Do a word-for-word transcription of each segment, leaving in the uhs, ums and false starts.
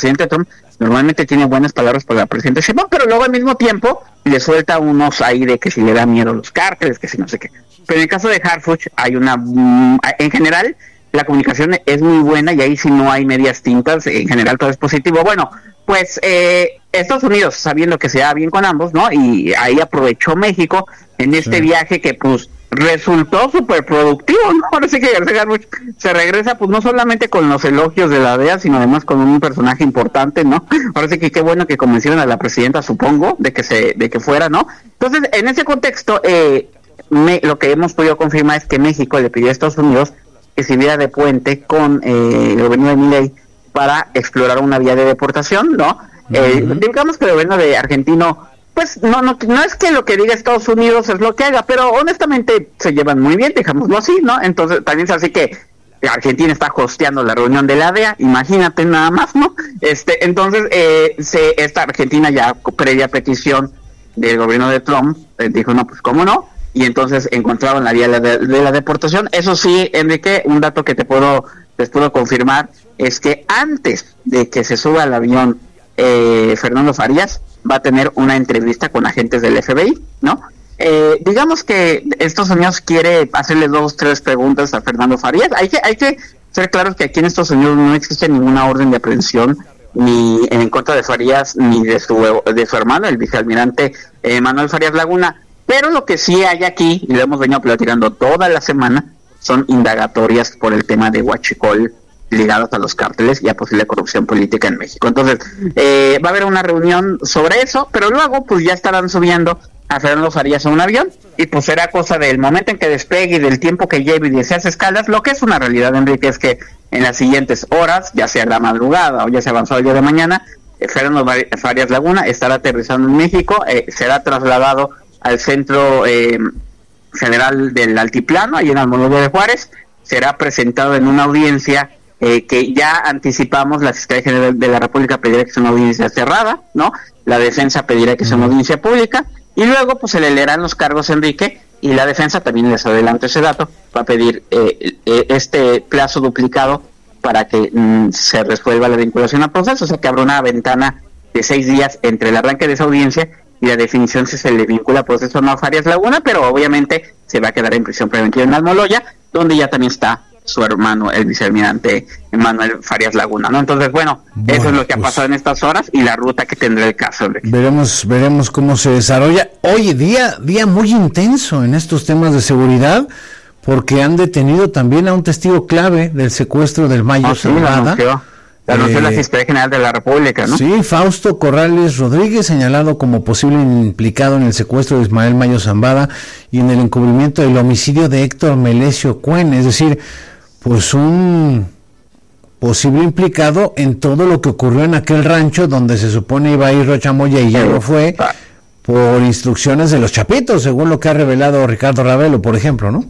presidente Trump normalmente tiene buenas palabras para la presidenta Sheinbaum, pero luego al mismo tiempo le suelta unos ahí de que si le da miedo los cárteles, que si no sé qué. Pero en el caso de Harfuch hay una, en general, la comunicación es muy buena y ahí sí no hay medias tintas, en general todo es positivo. Bueno, pues eh, Estados Unidos, sabiendo que se da bien con ambos, ¿no? Y ahí aprovechó México en este sí. viaje que pues resultó súper productivo, ¿no? Ahora sí que García Harfuch se regresa pues no solamente con los elogios de la D E A, sino además con un personaje importante, ¿no? Ahora sí que qué bueno que convencieron a la presidenta, supongo, de que se de que fuera, ¿no? Entonces, en ese contexto, eh, me, lo que hemos podido confirmar es que México le pidió a Estados Unidos que sirviera de puente con eh, el gobierno de Milei para explorar una vía de deportación, ¿no? Uh-huh. Eh, digamos que el gobierno de argentino, pues no, no no es que lo que diga Estados Unidos es lo que haga, pero honestamente se llevan muy bien, dejámoslo así, ¿no? Entonces también es así que Argentina está hosteando la reunión de la D E A, imagínate nada más, ¿no? Este, entonces eh, se esta Argentina ya previa petición del gobierno de Trump eh, dijo no, pues cómo no. Y entonces encontraron la vía de, de la deportación. Eso sí, Enrique, un dato que te puedo, les puedo confirmar es que antes de que se suba al avión eh, Fernando Farías va a tener una entrevista con agentes del F B I, ¿no? Eh, digamos que Estados Unidos quiere hacerle dos, tres preguntas a Fernando Farías. Hay que, hay que ser claros que aquí en Estados Unidos no existe ninguna orden de aprehensión ni en contra de Farías ni de su de su hermano, el vicealmirante eh, Manuel Farías Laguna. Pero lo que sí hay aquí, y lo hemos venido platicando toda la semana, son indagatorias por el tema de huachicol ligados a los cárteles y a posible corrupción política en México. Entonces, eh, va a haber una reunión sobre eso, pero luego pues ya estarán subiendo a Fernando Farías a un avión, y pues será cosa del momento en que despegue y del tiempo que lleve y de esas escalas. Lo que es una realidad, Enrique, es que en las siguientes horas, ya sea la madrugada o ya sea avanzado el día de mañana, eh, Fernando Farías Laguna estará aterrizando en México, eh, será trasladado al Centro eh, Federal del Altiplano, ahí en Almoloya de Juárez, será presentado en una audiencia eh, que ya anticipamos, la Fiscalía General de la República pedirá que sea una audiencia cerrada, ¿no? La defensa pedirá que sea una audiencia pública, y luego pues se le leerán los cargos, Enrique, y la defensa, también les adelanto ese dato, va a pedir eh, eh, este plazo duplicado para que mm, se resuelva la vinculación al proceso, o sea que habrá una ventana de seis días entre el arranque de esa audiencia y la definición si se le vincula al proceso no a Farías Laguna, pero obviamente se va a quedar en prisión preventiva en Almoloya, donde ya también está su hermano, el vicealmirante Manuel Farías Laguna, ¿no? Entonces, bueno, bueno eso es lo que pues, ha pasado en estas horas y la ruta que tendrá el caso. Veremos, veremos cómo se desarrolla. Hoy día, día muy intenso en estos temas de seguridad, porque han detenido también a un testigo clave del secuestro del Mayo oh, Zambada. Sí, La anunció eh, la Fiscalía General de la República, ¿no? Sí, Fausto Corrales Rodríguez, señalado como posible implicado en el secuestro de Ismael Mayo Zambada y en el encubrimiento del homicidio de Héctor Melesio Cuen, es decir, pues un posible implicado en todo lo que ocurrió en aquel rancho donde se supone iba a ir Rocha Moya y ya lo fue, por instrucciones de los Chapitos, según lo que ha revelado Ricardo Ravelo, por ejemplo, ¿no?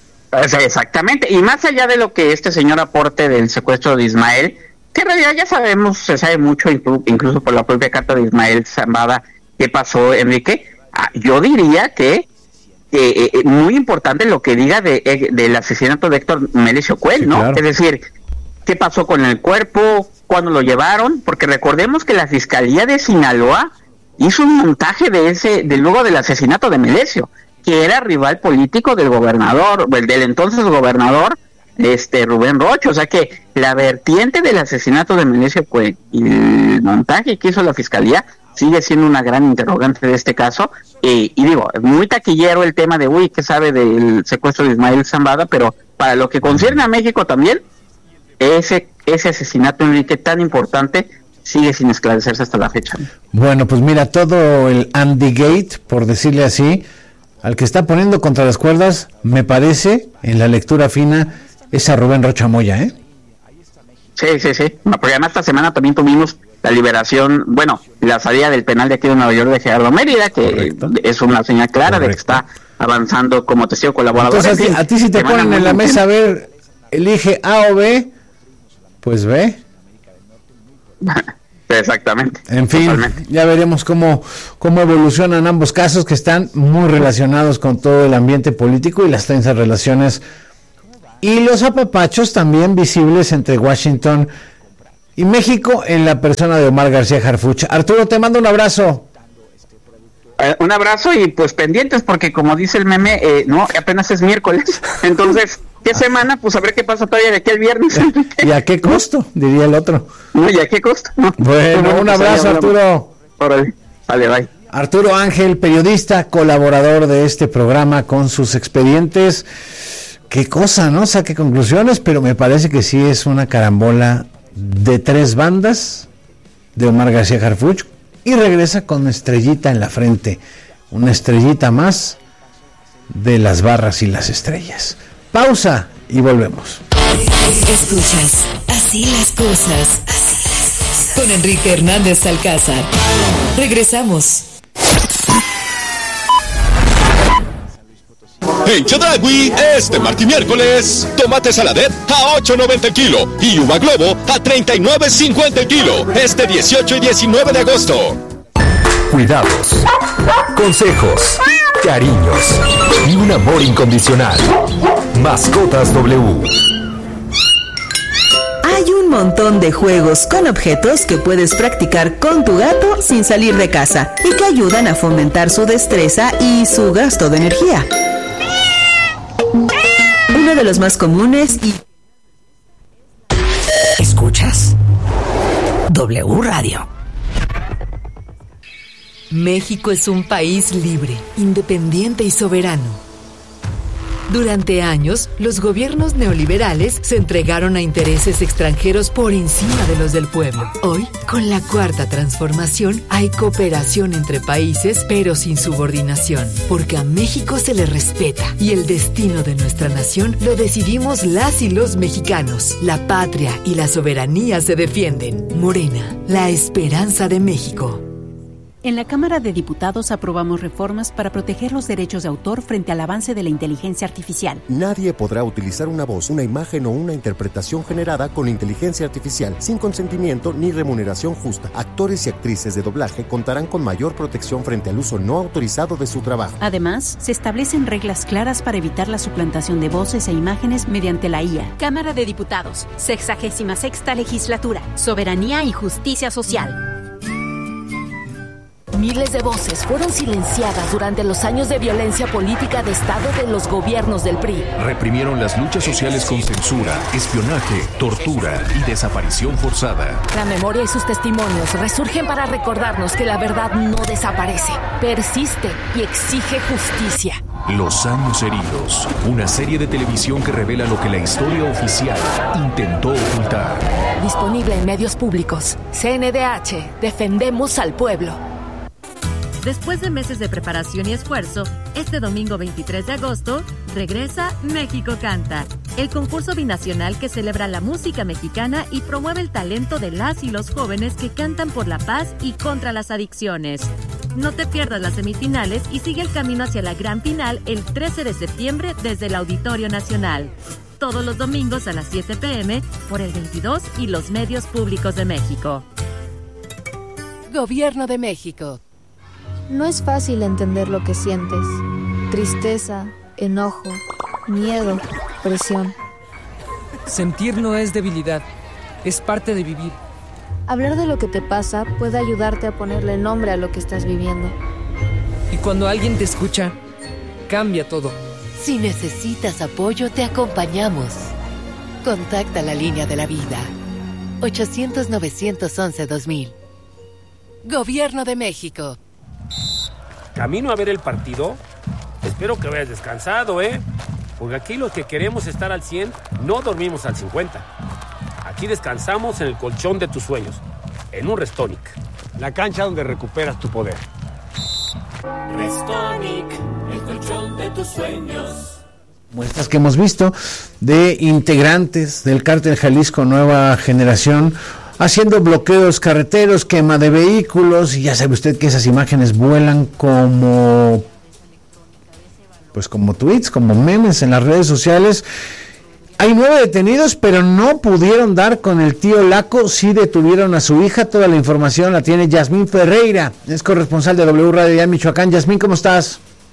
Exactamente, y más allá de lo que este señor aporte del secuestro de Ismael, que en realidad ya sabemos, se sabe mucho, incluso, incluso por la propia carta de Ismael Zambada, qué pasó, Enrique. Ah, yo diría que eh, eh, muy importante lo que diga de, eh, del asesinato de Héctor Melesio Cuen, sí, ¿no? Claro. Es decir, qué pasó con el cuerpo, cuándo lo llevaron, porque recordemos que la Fiscalía de Sinaloa hizo un montaje de ese, de luego del asesinato de Melesio, que era rival político del gobernador, del entonces gobernador, este Rubén Rocha, o sea que la vertiente del asesinato de Melesio Cuen y el montaje que hizo la Fiscalía sigue siendo una gran interrogante de este caso, y, y digo, muy taquillero el tema de, uy, ¿qué sabe del secuestro de Ismael Zambada? Pero para lo que concierne a México también, ese, ese asesinato, Enrique, tan importante, sigue sin esclarecerse hasta la fecha. Bueno, pues mira, todo el Andy Gate, por decirle así, al que está poniendo contra las cuerdas, me parece, en la lectura fina, es a Rubén Rocha Moya, ¿eh? Sí, sí, sí. Porque además esta semana también tuvimos la liberación, bueno, la salida del penal de aquí de Nueva York de Gerardo Mérida, que Correcto. Es una señal clara Correcto. De que está avanzando como testigo colaborador. Entonces, a ti, a ti si te ponen en la mesa, a ver, elige A o B, pues B. Exactamente. En fin, totalmente. Ya veremos cómo, cómo evolucionan ambos casos, que están muy relacionados con todo el ambiente político y las tensas relaciones y los apapachos también visibles entre Washington y México en la persona de Omar García Harfuch. Arturo, te mando un abrazo. Eh, un abrazo y pues pendientes porque como dice el meme, eh, no, apenas es miércoles, entonces, ¿qué semana? Pues a ver qué pasa todavía de aquí al viernes. ¿Y a qué costo? Diría el otro. No, ¿y a qué costo? No. Bueno, bueno, un pues abrazo, Arturo. Órale, vale, bye. Arturo Ángel, periodista, colaborador de este programa con sus expedientes. Qué cosa, ¿no? Saque conclusiones, pero me parece que sí es una carambola de tres bandas de Omar García Harfuch. Y regresa con estrellita en la frente, una estrellita más de las barras y las estrellas. Pausa y volvemos. Escuchas, así las cosas, con Enrique Hernández Alcázar. Regresamos. En Chedraui, este martes y miércoles, tomate saladet a ocho noventa el kilo y uva globo a treinta y nueve cincuenta el kilo, este dieciocho y diecinueve de agosto. Cuidados, consejos, cariños y un amor incondicional. Mascotas W. Hay un montón de juegos con objetos que puedes practicar con tu gato sin salir de casa y que ayudan a fomentar su destreza y su gasto de energía. Uno de los más comunes y... ¿Escuchas? W Radio. México es un país libre, independiente y soberano. Durante años, los gobiernos neoliberales se entregaron a intereses extranjeros por encima de los del pueblo. Hoy, con la cuarta transformación, hay cooperación entre países, pero sin subordinación, porque a México se le respeta y el destino de nuestra nación lo decidimos las y los mexicanos. La patria y la soberanía se defienden. Morena, la esperanza de México. En la Cámara de Diputados aprobamos reformas para proteger los derechos de autor frente al avance de la inteligencia artificial. Nadie podrá utilizar una voz, una imagen o una interpretación generada con inteligencia artificial sin consentimiento ni remuneración justa. Actores y actrices de doblaje contarán con mayor protección frente al uso no autorizado de su trabajo. Además, se establecen reglas claras para evitar la suplantación de voces e imágenes mediante la I A. Cámara de Diputados, sexagésima sexta legislatura, soberanía y justicia social. Miles de voces fueron silenciadas durante los años de violencia política de Estado de los gobiernos del P R I. Reprimieron las luchas sociales con censura, espionaje, tortura y desaparición forzada. La memoria y sus testimonios resurgen para recordarnos que la verdad no desaparece, persiste y exige justicia. Los años heridos, una serie de televisión que revela lo que la historia oficial intentó ocultar. Disponible en medios públicos. C N D H, defendemos al pueblo. Después de meses de preparación y esfuerzo, este domingo veintitrés de agosto, regresa México Canta, el concurso binacional que celebra la música mexicana y promueve el talento de las y los jóvenes que cantan por la paz y contra las adicciones. No te pierdas las semifinales y sigue el camino hacia la gran final el trece de septiembre desde el Auditorio Nacional. Todos los domingos a las siete pm por el veintidós y los medios públicos de México. Gobierno de México. No es fácil entender lo que sientes. Tristeza, enojo, miedo, presión. Sentir no es debilidad, es parte de vivir. Hablar de lo que te pasa puede ayudarte a ponerle nombre a lo que estás viviendo. Y cuando alguien te escucha, cambia todo. Si necesitas apoyo, te acompañamos. Contacta la línea de la vida. ochocientos, novecientos once, dos mil. Gobierno de México. Camino a ver el partido. Espero que hayas descansado, ¿eh? Porque aquí los que queremos estar al cien, no dormimos al cincuenta. Aquí descansamos en el colchón de tus sueños, en un Restonic. La cancha donde recuperas tu poder. Restonic, el colchón de tus sueños. Muestras que hemos visto de integrantes del Cártel Jalisco Nueva Generación haciendo bloqueos carreteros, quema de vehículos, y ya sabe usted que esas imágenes vuelan como pues como tweets, como memes en las redes sociales. Hay nueve detenidos, pero no pudieron dar con el tío Laco, sí detuvieron a su hija. Toda la información la tiene Yasmín Ferreira, es corresponsal de W Radio de Michoacán. Yasmín, ¿cómo estás?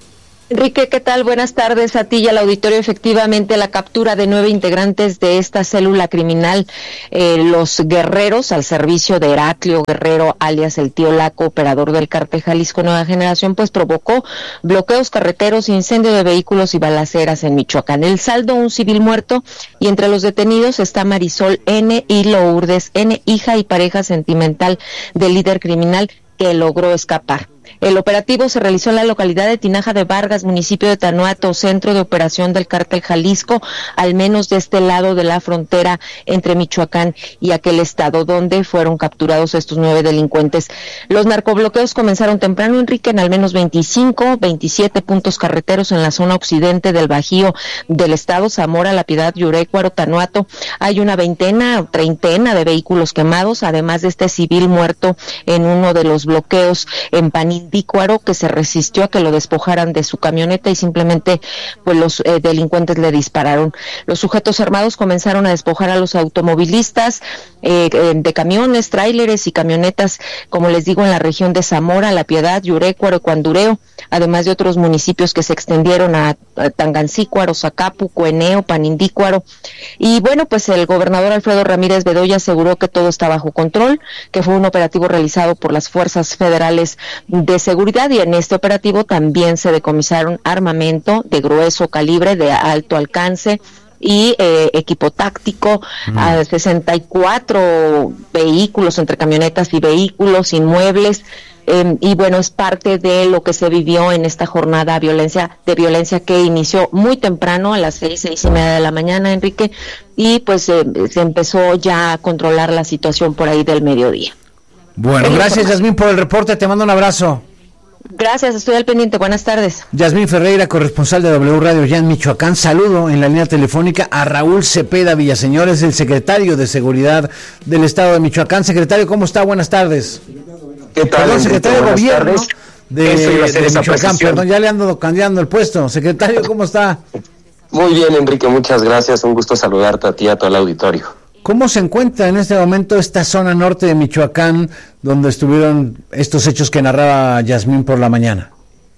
Enrique, ¿qué tal? Buenas tardes a ti y al auditorio. Efectivamente, la captura de nueve integrantes de esta célula criminal, eh, los guerreros, al servicio de Heraclio Guerrero, alias el Tío Laco, operador del cártel Jalisco Nueva Generación, pues provocó bloqueos carreteros, incendio de vehículos y balaceras en Michoacán. El saldo, un civil muerto, y entre los detenidos está Marisol N. y Lourdes N., hija y pareja sentimental del líder criminal que logró escapar. El operativo se realizó en la localidad de Tinaja de Vargas, municipio de Tanuato, centro de operación del cártel Jalisco, al menos de este lado de la frontera entre Michoacán y aquel estado, donde fueron capturados estos nueve delincuentes. Los narcobloqueos comenzaron temprano, Enrique, en al menos veinticinco, veintisiete puntos carreteros en la zona occidente del Bajío del estado, Zamora, La Piedad, Yurecuaro, Tanuato. Hay una veintena o treintena de vehículos quemados, además de este civil muerto en uno de los bloqueos en Panindícuaro, que se resistió a que lo despojaran de su camioneta y simplemente pues los eh, delincuentes le dispararon. Los sujetos armados comenzaron a despojar a los automovilistas eh, de camiones, tráileres y camionetas, como les digo, en la región de Zamora, La Piedad, Yurecuaro, Cuandureo, además de otros municipios que se extendieron a, a Tangancícuaro, Zacapu, Cueneo, Panindícuaro. Y bueno, pues el gobernador Alfredo Ramírez Bedoya aseguró que todo está bajo control, que fue un operativo realizado por las fuerzas federales de seguridad, y en este operativo también se decomisaron armamento de grueso calibre, de alto alcance y eh, equipo táctico, mm. a sesenta y cuatro vehículos entre camionetas y vehículos, inmuebles. Eh, y bueno, es parte de lo que se vivió en esta jornada violencia de violencia que inició muy temprano, a las seis, seis y media de la mañana, Enrique, y pues eh, se empezó ya a controlar la situación por ahí del mediodía. Bueno, gracias, Yasmín, por el reporte, te mando un abrazo. Gracias, estoy al pendiente, buenas tardes. Yasmín Ferreira, corresponsal de W Radio ya en Michoacán. Saludo en la línea telefónica a Raúl Cepeda Villaseñor, es el secretario de Seguridad del Estado de Michoacán. Secretario, ¿cómo está? Buenas tardes. ¿Qué tal? Perdón, secretario de Gobierno de, de Michoacán, perdón, ya le ando cambiando el puesto. Secretario, ¿cómo está? Muy bien, Enrique, muchas gracias, un gusto saludarte a ti y a todo el auditorio. ¿Cómo se encuentra en este momento esta zona norte de Michoacán, donde estuvieron estos hechos que narraba Yasmín por la mañana?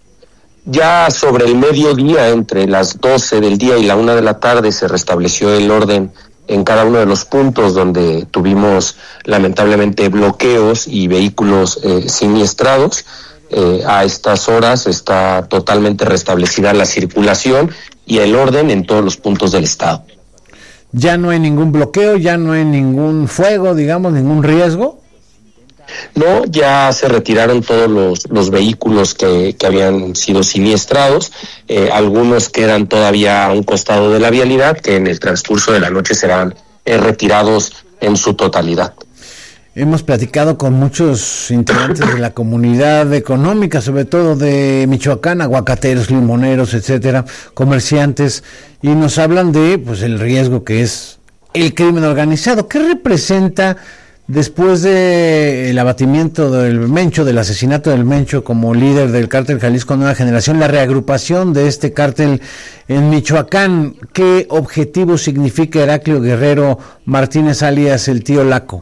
Ya sobre el mediodía, entre las doce del día y la una de la tarde, se restableció el orden en cada uno de los puntos donde tuvimos lamentablemente bloqueos y vehículos eh, siniestrados. Eh, a estas horas está totalmente restablecida la circulación y el orden en todos los puntos del estado. ¿Ya no hay ningún bloqueo, ya no hay ningún fuego, digamos, ningún riesgo? No, ya se retiraron todos los, los vehículos que, que habían sido siniestrados, eh, algunos quedan todavía a un costado de la vialidad, que en el transcurso de la noche serán eh, retirados en su totalidad. Hemos platicado con muchos integrantes de la comunidad económica, sobre todo de Michoacán, aguacateros, limoneros, etcétera, comerciantes, y nos hablan de pues el riesgo que es el crimen organizado. ¿Qué representa después de el abatimiento del Mencho, del asesinato del Mencho como líder del cártel Jalisco Nueva Generación, la reagrupación de este cártel en Michoacán? ¿Qué objetivo significa Heraclio Guerrero Martínez alias el Tío Laco?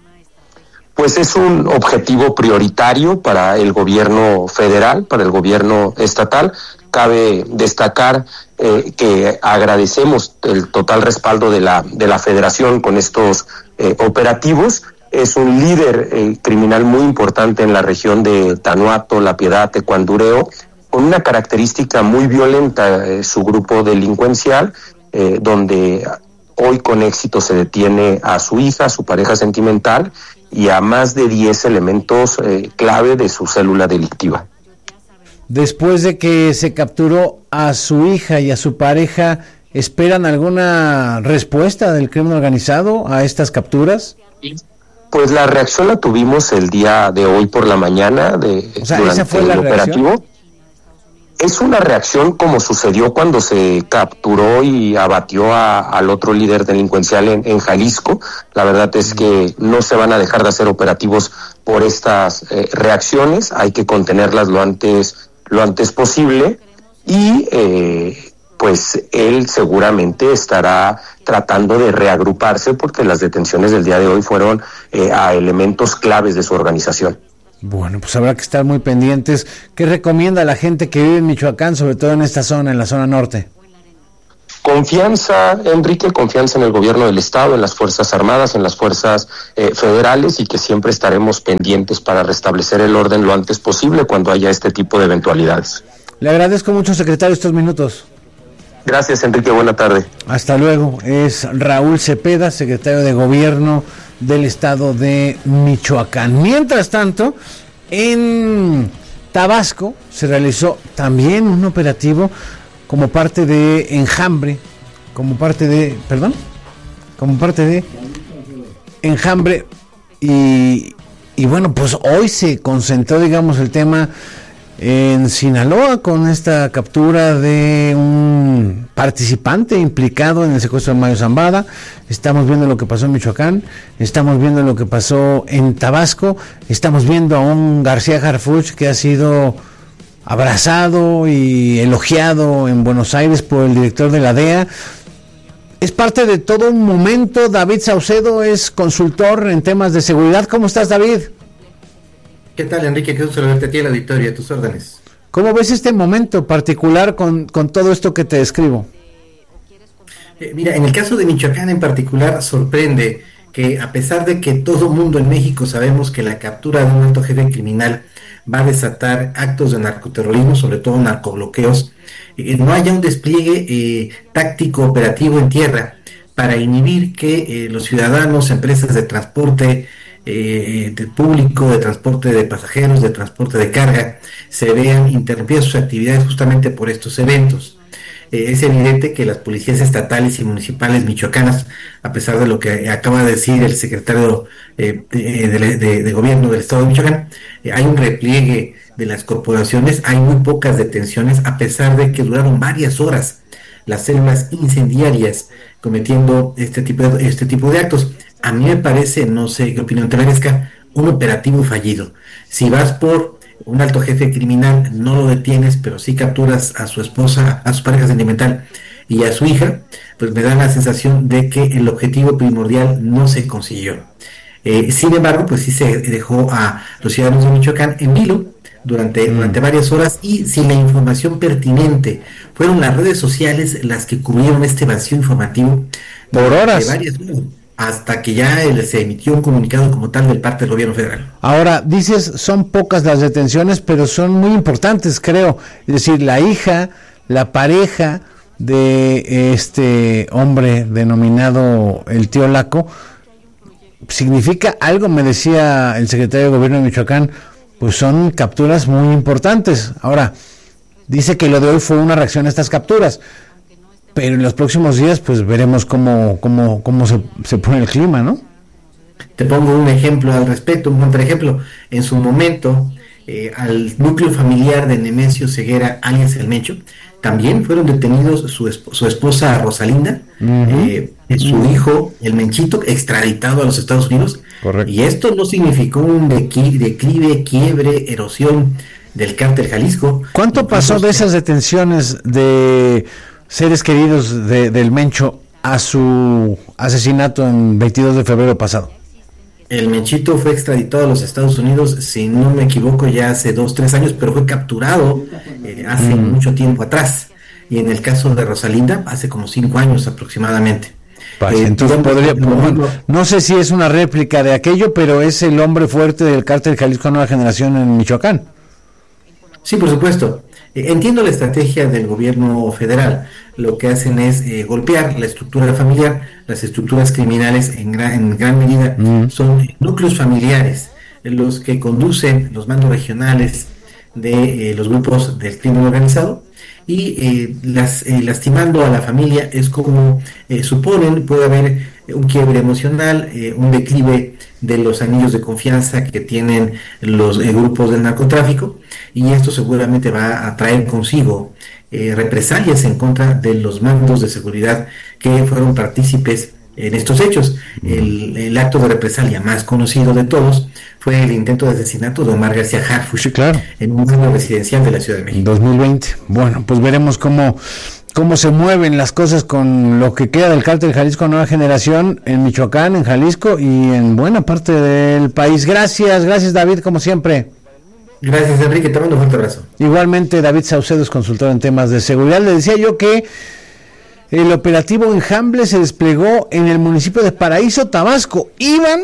Pues es un objetivo prioritario para el gobierno federal, para el gobierno estatal. Cabe destacar eh, que agradecemos el total respaldo de la de la federación con estos eh, operativos. Es un líder eh, criminal muy importante en la región de Tanuato, La Piedad, Tecuandureo, con una característica muy violenta, eh, su grupo delincuencial, eh, donde hoy con éxito se detiene a su hija, a su pareja sentimental, y a más de diez elementos eh, clave de su célula delictiva. Después de que se capturó a su hija y a su pareja, ¿esperan alguna respuesta del crimen organizado a estas capturas? Pues la reacción la tuvimos el día de hoy por la mañana de o sea, durante ¿esa fue la el operativo. reacción? Es una reacción como sucedió cuando se capturó y abatió a, al otro líder delincuencial en, en Jalisco. La verdad es que no se van a dejar de hacer operativos por estas eh, reacciones, hay que contenerlas lo antes, lo antes posible y eh, pues él seguramente estará tratando de reagruparse porque las detenciones del día de hoy fueron eh, a elementos claves de su organización. Bueno, pues habrá que estar muy pendientes. ¿Qué recomienda a la gente que vive en Michoacán, sobre todo en esta zona, en la zona norte? Confianza, Enrique, confianza en el gobierno del Estado, en las Fuerzas Armadas, en las fuerzas eh, federales, y que siempre estaremos pendientes para restablecer el orden lo antes posible cuando haya este tipo de eventualidades. Le agradezco mucho, secretario, estos minutos. Gracias, Enrique, buena tarde. Hasta luego. Es Raúl Cepeda, secretario de Gobierno del Estado de Michoacán. Mientras tanto, en Tabasco se realizó también un operativo como parte de Enjambre, como parte de, perdón, como parte de Enjambre, y, y bueno, pues hoy se concentró, digamos, el tema en Sinaloa con esta captura de un participante implicado en el secuestro de Mayo Zambada. Estamos viendo lo que pasó en Michoacán, estamos viendo lo que pasó en Tabasco, estamos viendo a un García Harfuch que ha sido abrazado y elogiado en Buenos Aires por el director de la D E A. Es parte de todo un momento. David Saucedo es consultor en temas de seguridad. ¿Cómo estás, David? ¿Qué tal, Enrique? Qué gusto verte a ti en la auditorio, a tus órdenes. ¿Cómo ves este momento particular con, con todo esto que te describo? Eh, mira, en el caso de Michoacán en particular, sorprende que a pesar de que todo mundo en México sabemos que la captura de un alto jefe criminal va a desatar actos de narcoterrorismo, sobre todo narcobloqueos, eh, no haya un despliegue eh, táctico operativo en tierra para inhibir que eh, los ciudadanos, empresas de transporte eh, de público, de transporte de pasajeros, de transporte de carga, se vean interrumpidas sus actividades justamente por estos eventos. Eh, es evidente que las policías estatales y municipales michoacanas, a pesar de lo que acaba de decir el secretario eh, de, de, de, de gobierno del estado de Michoacán, eh, hay un repliegue de las corporaciones, hay muy pocas detenciones, a pesar de que duraron varias horas las células incendiarias cometiendo este tipo de, este tipo de actos. A mí me parece, no sé qué opinión te merezca, un operativo fallido. Si vas por un alto jefe criminal, no lo detienes, pero sí capturas a su esposa, a su pareja sentimental y a su hija, pues me da la sensación de que el objetivo primordial no se consiguió. Eh, sin embargo, pues sí se dejó a los ciudadanos de Michoacán en vilo durante, mm. durante varias horas, y sin la información pertinente. Fueron las redes sociales las que cubrieron este vacío informativo por horas. De varias horas, hasta que ya el, se emitió un comunicado como tal del parte del gobierno federal. Ahora, dices, son pocas las detenciones, pero son muy importantes, creo. Es decir, la hija, la pareja de este hombre denominado el tío Laco, significa algo, me decía el secretario de Gobierno de Michoacán, pues son capturas muy importantes. Ahora, dice que lo de hoy fue una reacción a estas capturas, pero en los próximos días pues veremos cómo cómo cómo se, se pone el clima, ¿no? Te pongo un ejemplo al respecto, un contraejemplo. En su momento, eh, al núcleo familiar de Nemesio Ceguera, alias El Mencho, también fueron detenidos su, esp- su esposa Rosalinda, uh-huh. eh, su uh-huh. hijo, el Menchito, extraditado a los Estados Unidos. Correcto. Y esto no significó un dequi- declive, quiebre, erosión del cártel Jalisco. ¿Cuánto pasó de esas detenciones de seres queridos de, del Mencho a su asesinato en veintidós de febrero pasado? El Menchito fue extraditado a los Estados Unidos, si no me equivoco, ya hace dos, tres años, pero fue capturado eh, hace mm. mucho tiempo atrás. Y en el caso de Rosalinda, hace como cinco años aproximadamente. Pues, eh, entonces podría, bueno, no sé si es una réplica de aquello, pero es el hombre fuerte del cártel Jalisco Nueva Generación en Michoacán. Sí, por supuesto. Eh, entiendo la estrategia del gobierno federal. Lo que hacen es eh, golpear la estructura familiar. Las estructuras criminales en gran, en gran medida mm. son núcleos familiares, los que conducen los mandos regionales de eh, los grupos del crimen organizado, y eh, las, eh, lastimando a la familia es como eh, suponen puede haber un quiebre emocional, eh, un declive de los anillos de confianza que tienen los eh, grupos del narcotráfico, y esto seguramente va a traer consigo eh, represalias en contra de los mandos de seguridad que fueron partícipes en estos hechos. El, el acto de represalia más conocido de todos fue el intento de asesinato de Omar García Harfuch, sí, claro, en un barrio residencial de la Ciudad de México. dos mil veinte. Bueno, pues veremos cómo cómo se mueven las cosas con lo que queda del Cártel Jalisco Nueva Generación en Michoacán, en Jalisco y en buena parte del país. Gracias, gracias David, como siempre. Gracias Enrique, te mando un fuerte abrazo. Igualmente David Saucedo es consultor en temas de seguridad. Le decía yo que el operativo Enjambre se desplegó en el municipio de Paraíso, Tabasco. Iban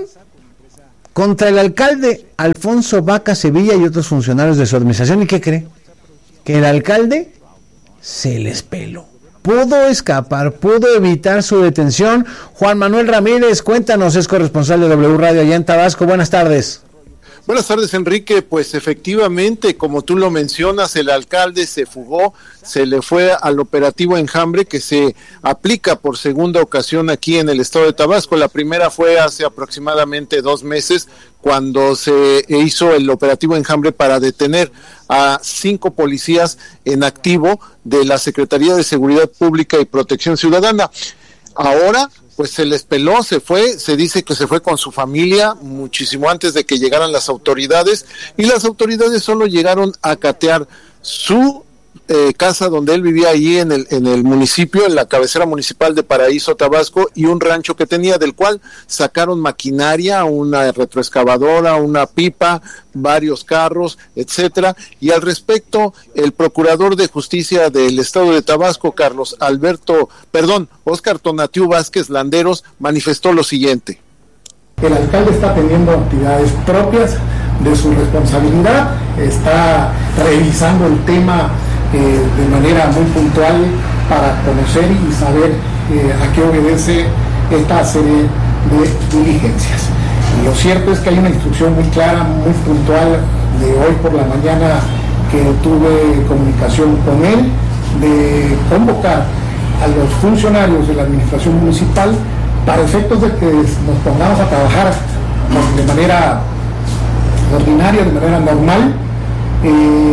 contra el alcalde Alfonso Vaca Sevilla y otros funcionarios de su administración. ¿Y qué cree? Que el alcalde se les peló. Pudo escapar, pudo evitar su detención. Juan Manuel Ramírez, cuéntanos, es corresponsal de W Radio allá en Tabasco. Buenas tardes. Buenas tardes, Enrique. Pues efectivamente, como tú lo mencionas, el alcalde se fugó, se le fue al operativo Enjambre, que se aplica por segunda ocasión aquí en el estado de Tabasco. La primera fue hace aproximadamente dos meses, cuando se hizo el operativo Enjambre para detener a cinco policías en activo de la Secretaría de Seguridad Pública y Protección Ciudadana. Ahora pues se les peló, se fue, se dice que se fue con su familia muchísimo antes de que llegaran las autoridades, y las autoridades solo llegaron a catear su eh, casa donde él vivía allí en el, en el municipio, en la cabecera municipal de Paraíso, Tabasco, y un rancho que tenía, del cual sacaron maquinaria, una retroexcavadora, una pipa, varios carros, etcétera. Y al respecto, el procurador de justicia del estado de Tabasco, Carlos Alberto, perdón, Óscar Tonatiu Vázquez Landeros, manifestó lo siguiente. El alcalde está teniendo actividades propias de su responsabilidad, está revisando el tema eh, de manera muy puntual para conocer y saber eh, a qué obedece esta serie de diligencias. Y lo cierto es que hay una instrucción muy clara, muy puntual de hoy por la mañana, que tuve comunicación con él, de convocar a los funcionarios de la administración municipal para efectos de que nos pongamos a trabajar de manera ordinaria, de manera normal, eh,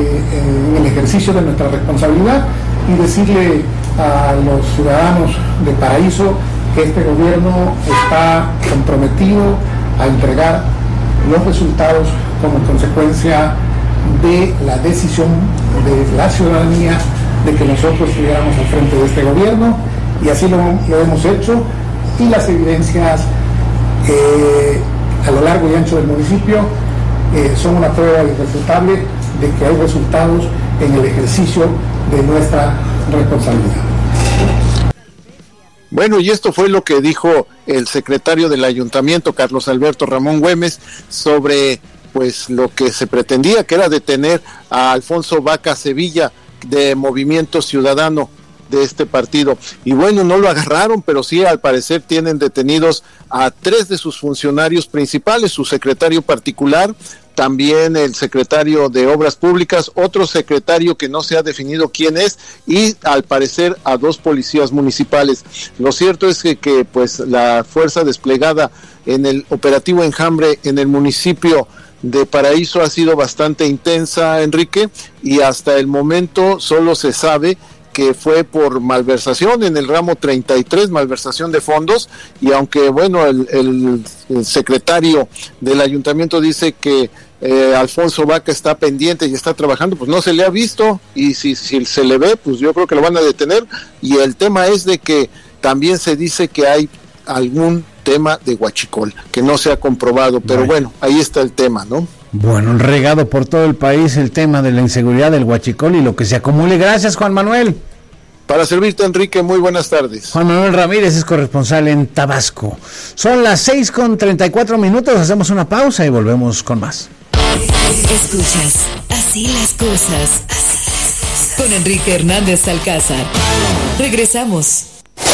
en el ejercicio de nuestra responsabilidad, y decirle a los ciudadanos de Paraíso que este gobierno está comprometido a entregar los resultados como consecuencia de la decisión de la ciudadanía de que nosotros estuviéramos al frente de este gobierno, y así lo, lo hemos hecho, y las evidencias eh, a lo largo y ancho del municipio eh, son una prueba irrefutable de que hay resultados en el ejercicio de nuestra responsabilidad. Bueno, y esto fue lo que dijo el secretario del ayuntamiento, Carlos Alberto Ramón Güemes, sobre pues lo que se pretendía, que era detener a Alfonso Vaca Sevilla, de Movimiento Ciudadano, de este partido. Y bueno, no lo agarraron, pero sí, al parecer tienen detenidos a tres de sus funcionarios principales, su secretario particular, también el secretario de Obras Públicas, otro secretario que no se ha definido quién es, y al parecer a dos policías municipales. Lo cierto es que, que pues la fuerza desplegada en el operativo Enjambre en el municipio de Paraíso ha sido bastante intensa, Enrique, y hasta el momento solo se sabe que fue por malversación en el ramo treinta y tres, malversación de fondos, y aunque bueno, el, el, el secretario del ayuntamiento dice que eh, Alfonso Vaca está pendiente y está trabajando, pues no se le ha visto, y si, si se le ve, pues yo creo que lo van a detener. Y el tema es de que también se dice que hay algún tema de huachicol que no se ha comprobado, pero bueno, bueno ahí está el tema, ¿no? Bueno, regado por todo el país el tema de la inseguridad del huachicol y lo que se acumule. Gracias, Juan Manuel. Para servirte, Enrique, muy buenas tardes. Juan Manuel Ramírez es corresponsal en Tabasco. Son las seis con treinta y cuatro minutos, hacemos una pausa y volvemos con más. Escuchas, así las cosas, así las cosas. Con Enrique Hernández Alcázar. Regresamos.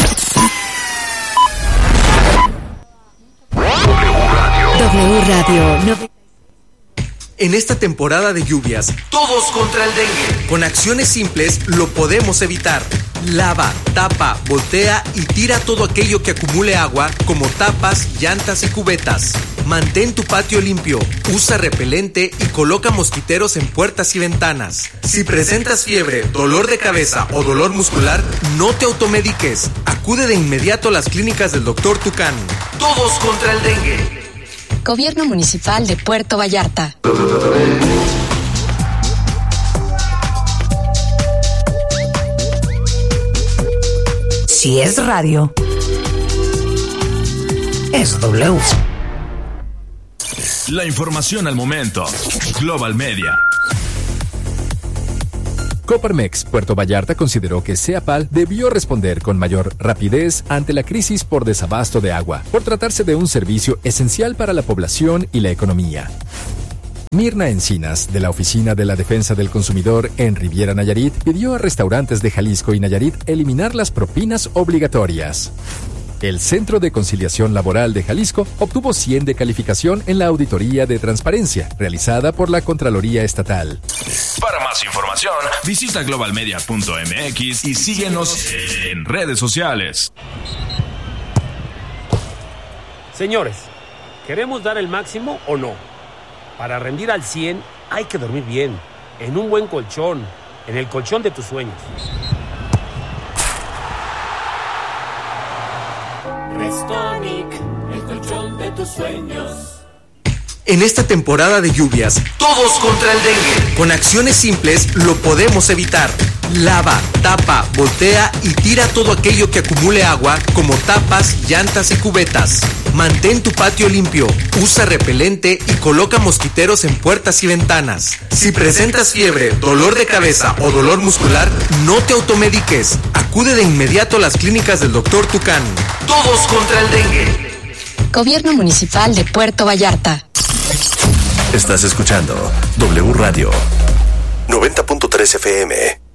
W Radio. No. En esta temporada de lluvias, todos contra el dengue. Con acciones simples lo podemos evitar. Lava, tapa, voltea y tira todo aquello que acumule agua, como tapas, llantas y cubetas. Mantén tu patio limpio, usa repelente y coloca mosquiteros en puertas y ventanas. Si presentas fiebre, dolor de cabeza o dolor muscular, no te automediques. Acude de inmediato a las clínicas del doctor Tucán. Todos contra el dengue. Gobierno Municipal de Puerto Vallarta. Si es radio, es W. La información al momento. Global Media. Coparmex Puerto Vallarta consideró que Ceapal debió responder con mayor rapidez ante la crisis por desabasto de agua, por tratarse de un servicio esencial para la población y la economía. Mirna Encinas, de la Oficina de la Defensa del Consumidor en Riviera Nayarit, pidió a restaurantes de Jalisco y Nayarit eliminar las propinas obligatorias. El Centro de Conciliación Laboral de Jalisco obtuvo cien de calificación en la auditoría de transparencia realizada por la Contraloría Estatal. Para más información, visita global media punto m x y síguenos en redes sociales. Señores, ¿queremos dar el máximo o no? Para rendir al cien hay que dormir bien, en un buen colchón, en el colchón de tus sueños. Restonic, el colchón de tus sueños. En esta temporada de lluvias, todos contra el dengue. Con acciones simples lo podemos evitar. Lava, tapa, voltea y tira todo aquello que acumule agua, como tapas, llantas y cubetas. Mantén tu patio limpio, usa repelente y coloca mosquiteros en puertas y ventanas. Si presentas fiebre, dolor de cabeza o dolor muscular, no te automediques. Acude de inmediato a las clínicas del doctor Tucán. Todos contra el dengue. Gobierno Municipal de Puerto Vallarta. Estás escuchando W Radio noventa punto tres F M.